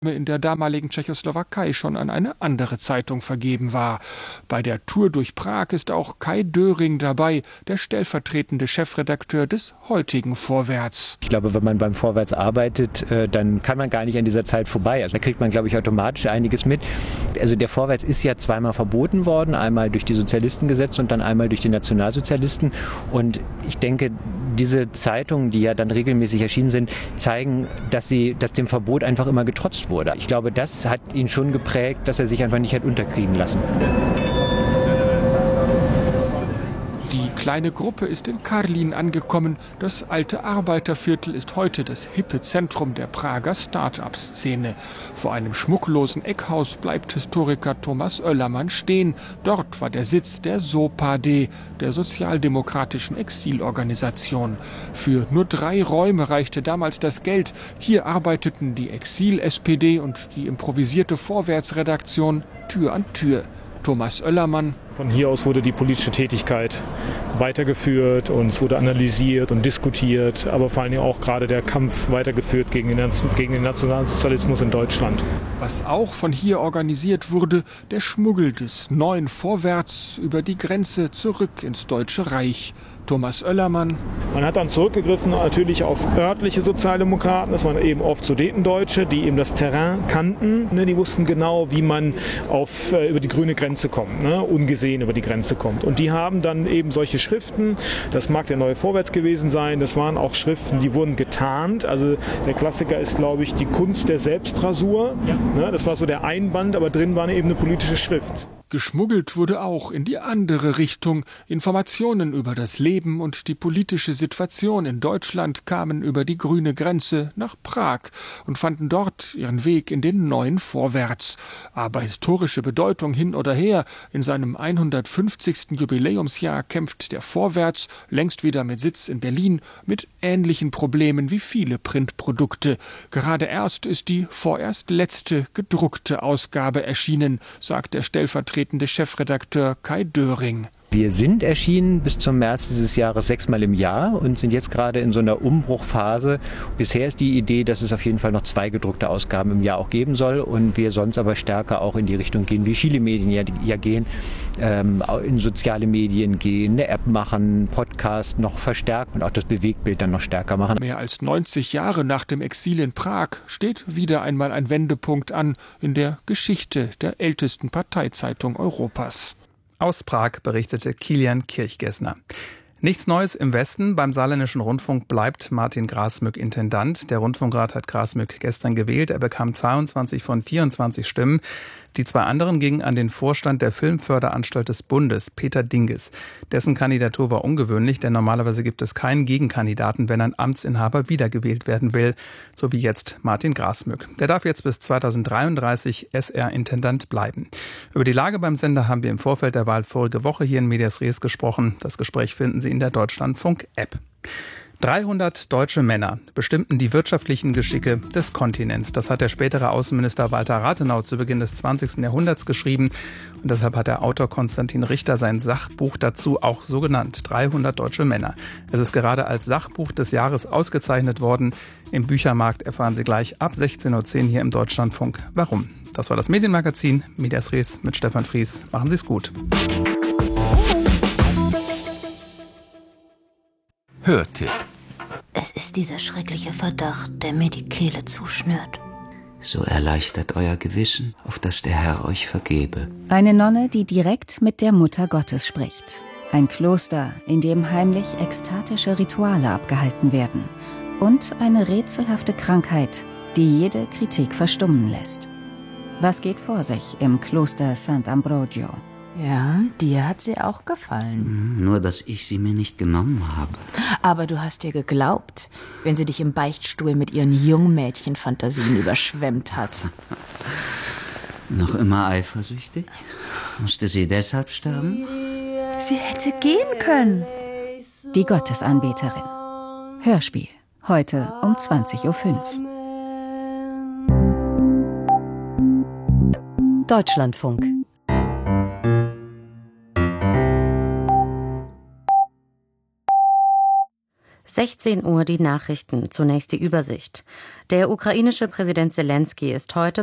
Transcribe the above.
in der damaligen Tschechoslowakei schon an eine andere Zeitung vergeben war. Bei der Tour durch Prag ist auch Kai Döring dabei, der stellvertretende Chefredakteur des heutigen Vorwärts. Ich glaube, wenn man beim Vorwärts arbeitet, dann kann man gar nicht an dieser Zeit vorbei. Also da kriegt man, glaube ich, automatisch einiges mit. Also der Vorwärts ist ja zweimal verboten worden, einmal durch die Sozialistengesetze und dann einmal durch die Nationalsozialisten. Und ich denke, diese Zeitungen, die ja dann regelmäßig erschienen sind, zeigen, dass dem Verbot einfach immer getrotzt wurde. Ich glaube, das hat ihn schon geprägt, dass er sich einfach nicht hat unterkriegen lassen. Die kleine Gruppe ist in Karlin angekommen. Das alte Arbeiterviertel ist heute das hippe Zentrum der Prager Start-up-Szene. Vor einem schmucklosen Eckhaus bleibt Historiker Thomas Oellermann stehen. Dort war der Sitz der SOPAD, der sozialdemokratischen Exilorganisation. Für nur 3 Räume reichte damals das Geld. Hier arbeiteten die Exil-SPD und die improvisierte Vorwärtsredaktion Tür an Tür. Thomas Oellermann. Von hier aus wurde die politische Tätigkeit weitergeführt und es wurde analysiert und diskutiert, aber vor allem auch gerade der Kampf weitergeführt gegen den Nationalsozialismus in Deutschland. Was auch von hier organisiert wurde, der Schmuggel des neuen Vorwärts über die Grenze zurück ins Deutsche Reich. Thomas Oellermann. Man hat dann zurückgegriffen natürlich auf örtliche Sozialdemokraten, das waren eben oft Sudetendeutsche, die eben das Terrain kannten. Die wussten genau, wie man über die grüne Grenze kommt, ungesehen über die Grenze kommt. Und die haben dann eben solche Schriften, das mag der neue Vorwärts gewesen sein, das waren auch Schriften, die wurden getarnt. Also der Klassiker ist, glaube ich, die Kunst der Selbstrasur. Ja. Das war so der Einband, aber drin war eben eine politische Schrift. Geschmuggelt wurde auch in die andere Richtung. Informationen über das Leben und die politische Situation in Deutschland kamen über die grüne Grenze nach Prag und fanden dort ihren Weg in den neuen Vorwärts. Aber historische Bedeutung hin oder her, in seinem 150. Jubiläumsjahr kämpft der Vorwärts, längst wieder mit Sitz in Berlin, mit ähnlichen Problemen wie viele Printprodukte. Gerade erst ist die vorerst letzte gedruckte Ausgabe erschienen, sagt der stellvertretende Chefredakteur Kai Döring. Wir sind erschienen bis zum März dieses Jahres 6-mal im Jahr und sind jetzt gerade in so einer Umbruchphase. Bisher ist die Idee, dass es auf jeden Fall noch 2 gedruckte Ausgaben im Jahr auch geben soll und wir sonst aber stärker auch in die Richtung gehen, wie viele Medien ja gehen, in soziale Medien gehen, eine App machen, Podcast noch verstärken und auch das Bewegtbild dann noch stärker machen. Mehr als 90 Jahre nach dem Exil in Prag steht wieder einmal ein Wendepunkt an in der Geschichte der ältesten Parteizeitung Europas. Aus Prag berichtete Kilian Kirchgessner. Nichts Neues im Westen. Beim Saarländischen Rundfunk bleibt Martin Grasmück Intendant. Der Rundfunkrat hat Grasmück gestern gewählt. Er bekam 22 von 24 Stimmen. Die 2 anderen gingen an den Vorstand der Filmförderanstalt des Bundes, Peter Dinges. Dessen Kandidatur war ungewöhnlich, denn normalerweise gibt es keinen Gegenkandidaten, wenn ein Amtsinhaber wiedergewählt werden will, so wie jetzt Martin Grasmück. Der darf jetzt bis 2033 SR-Intendant bleiben. Über die Lage beim Sender haben wir im Vorfeld der Wahl vorige Woche hier in Medias Res gesprochen. Das Gespräch finden Sie in der Deutschlandfunk-App. 300 deutsche Männer bestimmten die wirtschaftlichen Geschicke des Kontinents. Das hat der spätere Außenminister Walter Rathenau zu Beginn des 20. Jahrhunderts geschrieben. Und deshalb hat der Autor Konstantin Richter sein Sachbuch dazu auch so genannt. 300 deutsche Männer. Es ist gerade als Sachbuch des Jahres ausgezeichnet worden. Im Büchermarkt erfahren Sie gleich ab 16.10 Uhr hier im Deutschlandfunk. Warum? Das war das Medienmagazin Medias Res mit Stefan Fries. Machen Sie es gut. Hörtipp. Es ist dieser schreckliche Verdacht, der mir die Kehle zuschnürt. So erleichtert euer Gewissen, auf dass der Herr euch vergebe. Eine Nonne, die direkt mit der Mutter Gottes spricht. Ein Kloster, in dem heimlich ekstatische Rituale abgehalten werden. Und eine rätselhafte Krankheit, die jede Kritik verstummen lässt. Was geht vor sich im Kloster Sant'Ambrogio? Ja, dir hat sie auch gefallen. Nur, dass ich sie mir nicht genommen habe. Aber du hast ihr geglaubt, wenn sie dich im Beichtstuhl mit ihren Jungmädchenfantasien überschwemmt hat. Noch immer eifersüchtig? Musste sie deshalb sterben? Sie hätte gehen können. Die Gottesanbeterin. Hörspiel. Heute um 20.05 Uhr. Deutschlandfunk. 16 Uhr die Nachrichten. Zunächst die Übersicht. Der ukrainische Präsident Selenskyj ist heute